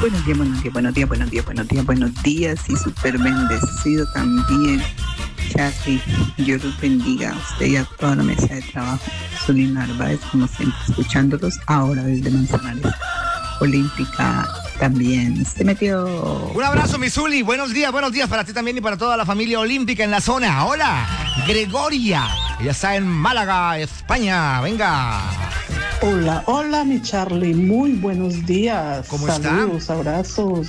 Buenos días, buenos días, buenos días, buenos días, buenos días, buenos días y súper bendecido también. Charlie, Dios los bendiga a usted y a toda la mesa de trabajo. Zulín Narváez, como siempre, escuchándolos ahora desde Manzanares. Olímpica también se metió. Un abrazo, mi Zuli. Buenos días para ti también y para toda la familia olímpica en la zona. Hola, Gregoria. Ella está en Málaga, España. Venga. Hola, hola, mi Charlie. Muy buenos días. ¿Cómo Saludos, está? abrazos.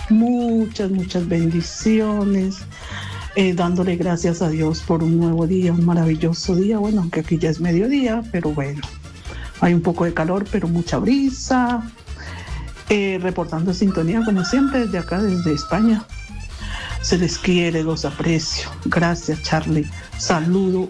Muchas bendiciones. Dándole gracias a Dios por un nuevo día, un maravilloso día. Bueno, aunque aquí ya es mediodía, pero bueno. Hay un poco de calor, pero mucha brisa. Reportando sintonía, como siempre, desde acá, desde España. Se les quiere, los aprecio. Gracias, Charlie. Saludo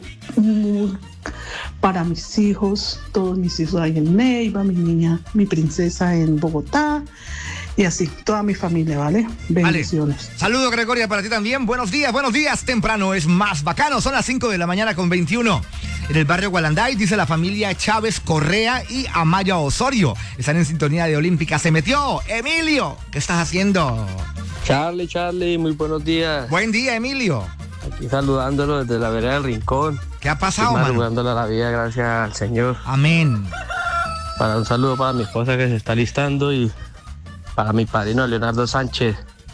para mis hijos, todos mis hijos ahí en Neiva, mi niña, mi princesa en Bogotá. Y así, toda mi familia, ¿vale? Bendiciones. Vale. Saludo, Gregoria, para ti también. Buenos días. Temprano es más bacano. Son las 5 de la mañana con 21. En el barrio Gualanday, dice la familia Chávez Correa y Amaya Osorio. Están en sintonía de Olímpica. Se metió. Emilio, ¿qué estás haciendo? Charlie, muy buenos días. Buen día, Emilio. Aquí saludándolo desde la vereda del Rincón. ¿Qué ha pasado, mano? Saludándola la vida, gracias al Señor. Amén. Un saludo para mi esposa que se está listando y para mi padrino Leonardo Sánchez.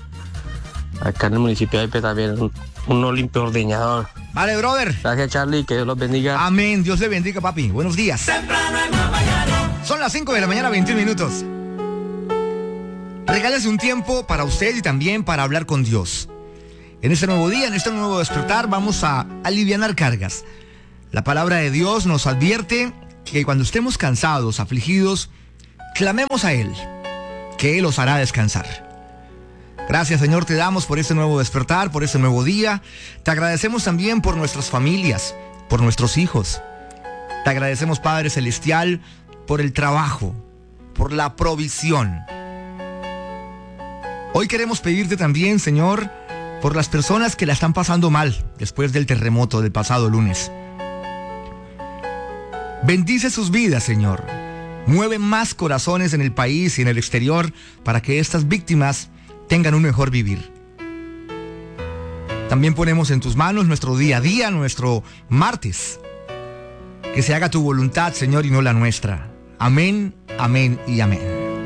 Acá en el municipio de Ipe también, un olimpio ordeñador. Vale, brother. Gracias, Charlie, que Dios los bendiga. Amén, Dios le bendiga, papi. Buenos días. Son las 5 de la mañana, 21 minutos. Regálese un tiempo para usted y también para hablar con Dios. En este nuevo día, en este nuevo despertar, vamos a alivianar cargas. La palabra de Dios nos advierte que cuando estemos cansados, afligidos, clamemos a Él, que Él os hará descansar. Gracias, Señor, te damos por este nuevo despertar, por este nuevo día. Te agradecemos también por nuestras familias, por nuestros hijos. Te agradecemos, Padre Celestial, por el trabajo, por la provisión. Hoy queremos pedirte también, Señor, por las personas que la están pasando mal después del terremoto del pasado lunes. Bendice sus vidas, Señor. Mueve más corazones en el país y en el exterior para que estas víctimas tengan un mejor vivir. También ponemos en tus manos nuestro día a día, nuestro martes. Que se haga tu voluntad, Señor, y no la nuestra. Amén, amén y amén.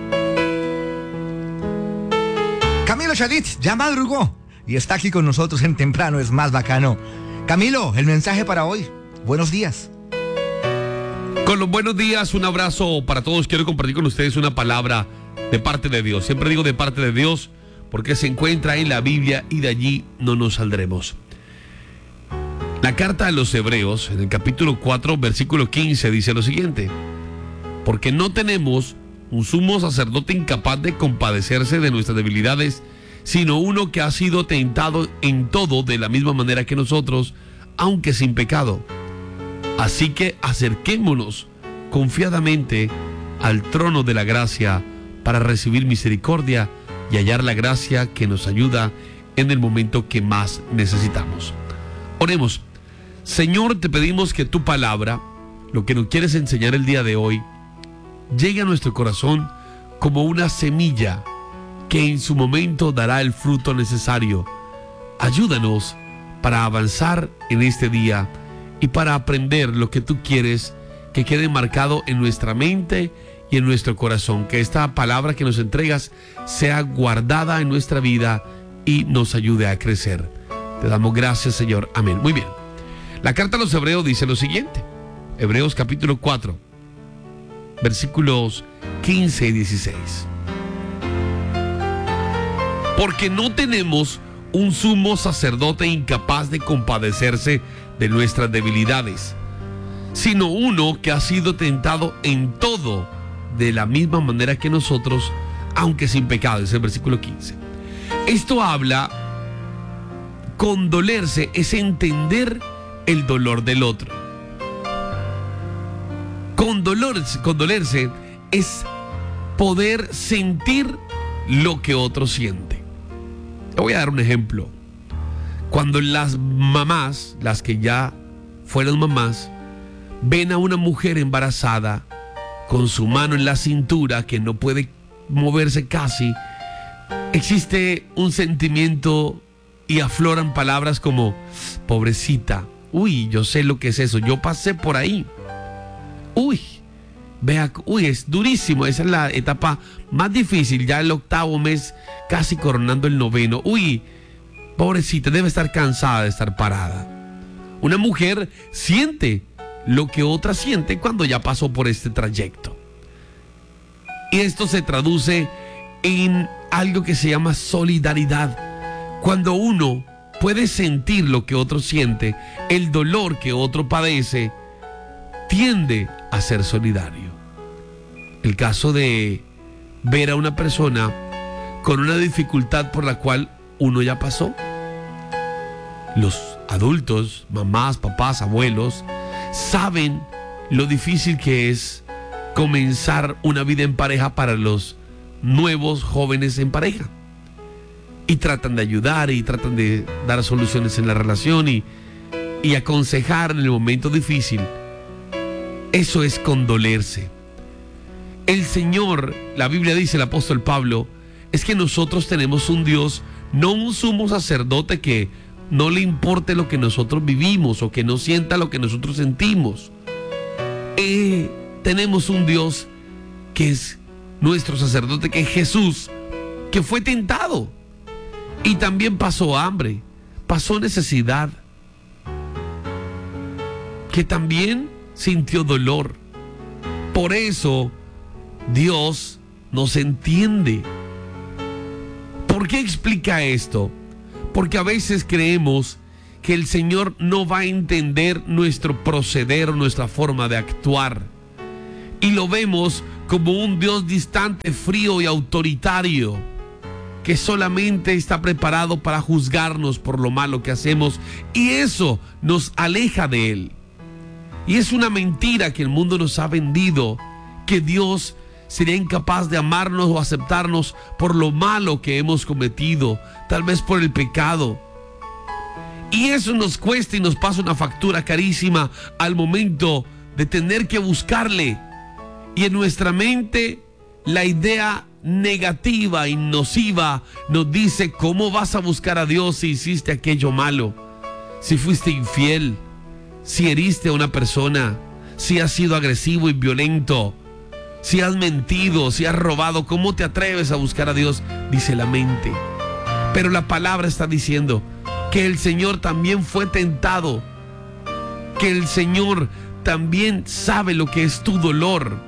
Camilo Shadid ya madrugó y está aquí con nosotros en Temprano es más bacano. Camilo, el mensaje para hoy. Buenos días. Con los buenos días, un abrazo para todos. Quiero compartir con ustedes una palabra de parte de Dios. Siempre digo de parte de Dios porque se encuentra en la Biblia y de allí no nos saldremos. La carta a los Hebreos, en el capítulo 4, versículo 15, dice lo siguiente: porque no tenemos un sumo sacerdote incapaz de compadecerse de nuestras debilidades, sino uno que ha sido tentado en todo de la misma manera que nosotros, aunque sin pecado. Así que acerquémonos confiadamente al trono de la gracia para recibir misericordia y hallar la gracia que nos ayuda en el momento que más necesitamos. Oremos. Señor, te pedimos que tu palabra, lo que nos quieres enseñar el día de hoy, llegue a nuestro corazón como una semilla que en su momento dará el fruto necesario. Ayúdanos para avanzar en este día y para aprender lo que tú quieres que quede marcado en nuestra mente y en nuestro corazón. Que esta palabra que nos entregas sea guardada en nuestra vida y nos ayude a crecer. Te damos gracias, Señor. Amén. Muy bien. La carta a los Hebreos dice lo siguiente. Hebreos capítulo 4, versículos 15 y 16. Porque no tenemos un sumo sacerdote incapaz de compadecerse de nuestras debilidades, sino uno que ha sido tentado en todo de la misma manera que nosotros, aunque sin pecado. Es el versículo 15. Esto habla, condolerse es entender el dolor del otro. Condolerse es poder sentir lo que otro siente. Te voy a dar un ejemplo. Cuando las mamás, las que ya fueron mamás, ven a una mujer embarazada con su mano en la cintura que no puede moverse casi existe un sentimiento y afloran palabras como pobrecita. Uy, yo sé lo que es eso, yo pasé por ahí. Uy, es durísimo, esa es la etapa más difícil, ya el 8º mes, casi coronando el 9º. Uy, pobrecita, debe estar cansada de estar parada. Una mujer siente lo que otra siente cuando ya pasó por este trayecto. Y esto se traduce en algo que se llama solidaridad. Cuando uno puede sentir lo que otro siente, el dolor que otro padece, tiende a ser solidario. El caso de ver a una persona con una dificultad por la cual uno ya pasó. Los adultos, mamás, papás, abuelos, saben lo difícil que es comenzar una vida en pareja para los nuevos jóvenes en pareja. Y tratan de ayudar y tratan de dar soluciones en la relación y aconsejar en el momento difícil. Eso es condolerse. El Señor, la Biblia dice, el apóstol Pablo, es que nosotros tenemos un Dios, no un sumo sacerdote que no le importe lo que nosotros vivimos o que no sienta lo que nosotros sentimos. Tenemos un Dios que es nuestro sacerdote, que es Jesús, que fue tentado y también pasó hambre, pasó necesidad, que también sintió dolor. Por eso Dios nos entiende. ¿Por qué explica esto? Porque a veces creemos que el Señor no va a entender nuestro proceder, nuestra forma de actuar. Y lo vemos como un Dios distante, frío y autoritario, que solamente está preparado para juzgarnos por lo malo que hacemos, y eso nos aleja de Él. Y es una mentira que el mundo nos ha vendido, que Dios sería incapaz de amarnos o aceptarnos por lo malo que hemos cometido, tal vez por el pecado. Y eso nos cuesta y nos pasa una factura carísima al momento de tener que buscarle. Y en nuestra mente la idea negativa y nociva nos dice: ¿cómo vas a buscar a Dios si hiciste aquello malo? Si fuiste infiel, si heriste a una persona, si has sido agresivo y violento, si has mentido, si has robado, ¿cómo te atreves a buscar a Dios? Dice la mente. Pero la palabra está diciendo que el Señor también fue tentado, que el Señor también sabe lo que es tu dolor.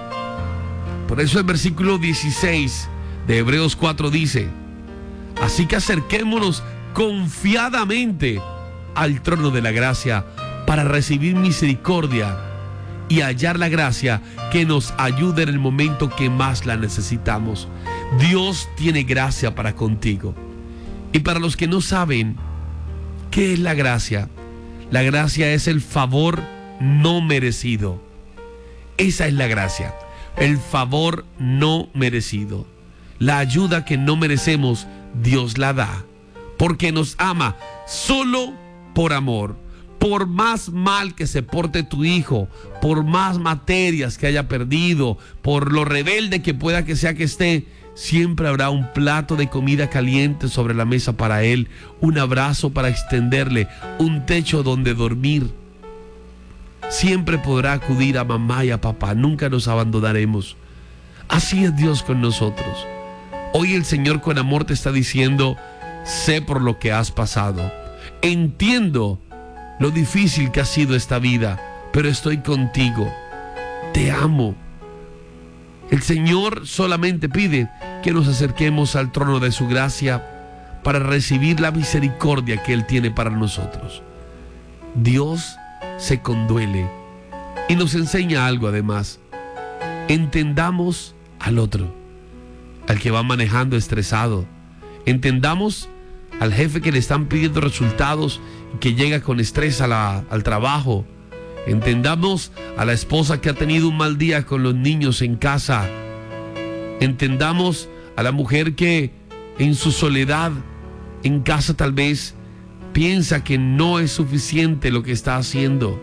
Por eso el versículo 16 de Hebreos 4 dice: así que acerquémonos confiadamente al trono de la gracia para recibir misericordia y hallar la gracia que nos ayude en el momento que más la necesitamos. Dios tiene gracia para contigo. Y para los que no saben qué es la gracia es el favor no merecido. Esa es la gracia, el favor no merecido. La ayuda que no merecemos, Dios la da, porque nos ama solo por amor. Por más mal que se porte tu hijo, por más materias que haya perdido, por lo rebelde que pueda que sea que esté, siempre habrá un plato de comida caliente sobre la mesa para él, un abrazo para extenderle, un techo donde dormir. Siempre podrá acudir a mamá y a papá, nunca nos abandonaremos. Así es Dios con nosotros. Hoy el Señor con amor te está diciendo: sé por lo que has pasado, entiendo lo difícil que ha sido esta vida, pero estoy contigo, te amo. El Señor solamente pide que nos acerquemos al trono de su gracia para recibir la misericordia que Él tiene para nosotros. Dios se conduele y nos enseña algo además. Entendamos al otro, al que va manejando estresado. Entendamos al jefe que le están pidiendo resultados y que llega con estrés al trabajo. Entendamos a la esposa que ha tenido un mal día con los niños en casa. Entendamos a la mujer que en su soledad en casa tal vez piensa que no es suficiente lo que está haciendo.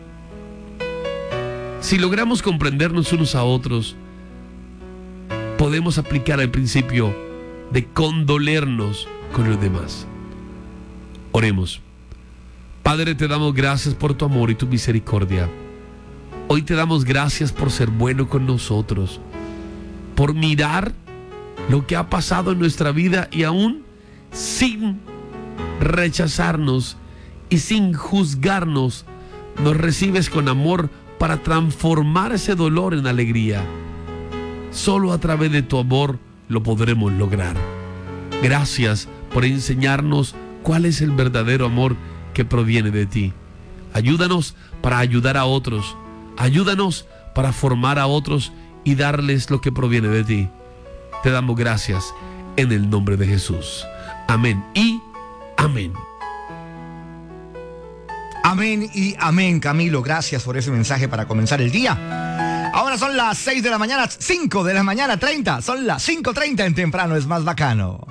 Si logramos comprendernos unos a otros, podemos aplicar el principio: de condolernos con los demás. Oremos. Padre, te damos gracias por tu amor y tu misericordia. Hoy te damos gracias por ser bueno con nosotros, por mirar lo que ha pasado en nuestra vida y aún sin rechazarnos y sin juzgarnos, nos recibes con amor para transformar ese dolor en alegría. Solo a través de tu amor lo podremos lograr. Gracias por enseñarnos cuál es el verdadero amor que proviene de ti. Ayúdanos para ayudar a otros. Ayúdanos para formar a otros y darles lo que proviene de ti. Te damos gracias en el nombre de Jesús. Amén y amén. Amén y amén, Camilo. Gracias por ese mensaje para comenzar el día. Ahora son las 6 de la mañana, 5 de la mañana 30. Son las 5:30 en Temprano es más bacano.